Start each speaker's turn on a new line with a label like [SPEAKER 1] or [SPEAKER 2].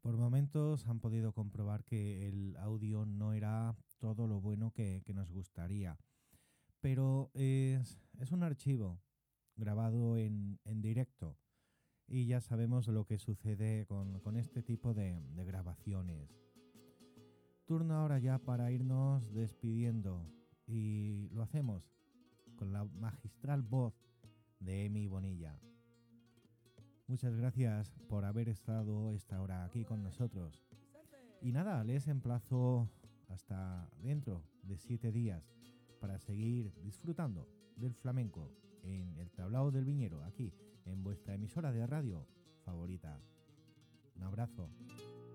[SPEAKER 1] Por momentos han podido comprobar que el audio no era todo lo bueno que nos gustaría, pero es un archivo grabado en directo y ya sabemos lo que sucede con este tipo de grabaciones. Turno ahora ya para irnos despidiendo y lo hacemos con la magistral voz de Emi Bonilla. Muchas gracias por haber estado esta hora aquí con nosotros. Y nada, les emplazo hasta dentro de 7 días para seguir disfrutando del flamenco en el Tablao del Viñero, aquí en vuestra emisora de radio favorita. Un abrazo.